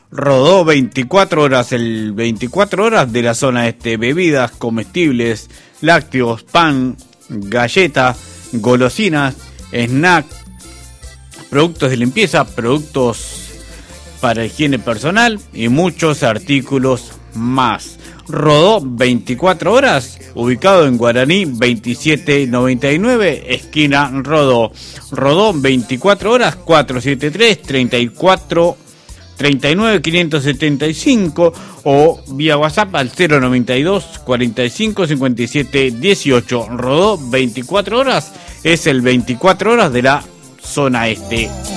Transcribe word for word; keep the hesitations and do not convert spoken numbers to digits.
Rodó veinticuatro horas, el veinticuatro horas de la zona este, bebidas, comestibles, lácteos, pan, galletas, golosinas, snack, productos de limpieza, productos para higiene personal y muchos artículos más. Rodó veinticuatro horas, ubicado en Guaraní veintisiete noventa y nueve, esquina Rodó. Rodó veinticuatro horas, cuatro siete tres, treinta y cuatro, treinta y nueve, quinientos setenta y cinco o vía WhatsApp al cero noventa y dos, cuarenta y cinco, cincuenta y siete, dieciocho. Rodó veinticuatro horas, es el veinticuatro horas de la zona este.